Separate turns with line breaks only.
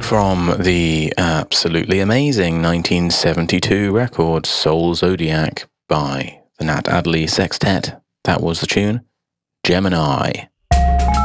From the absolutely amazing 1972 record Soul Zodiac by the Nat Adderley Sextet, that was the tune Gemini.